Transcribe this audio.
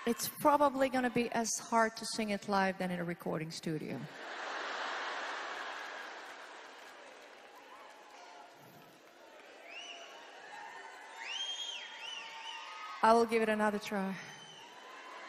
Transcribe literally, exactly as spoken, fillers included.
It's probably going to be as hard to sing it live than in a recording studio. I will give it another try.